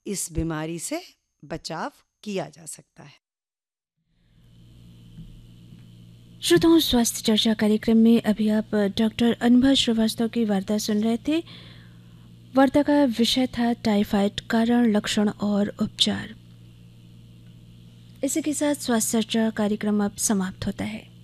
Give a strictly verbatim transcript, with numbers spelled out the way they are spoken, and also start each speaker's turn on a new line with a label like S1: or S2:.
S1: इस बीमारी से बचाव किया जा सकता है।
S2: श्रोताओं, स्वास्थ्य चर्चा कार्यक्रम में अभी आप डॉक्टर अनुभव श्रीवास्तव की वार्ता सुन रहे थे। वार्ता का विषय था टाइफाइड, कारण, लक्षण और उपचार। इसी के साथ स्वास्थ्य चर्चा कार्यक्रम अब समाप्त होता है।